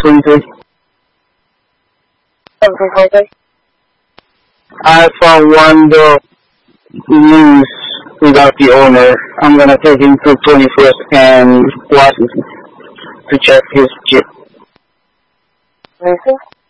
723. 723. Alpha 1 will lose without the owner. I'm gonna take him to 21st and Washington to check his chip. Listen.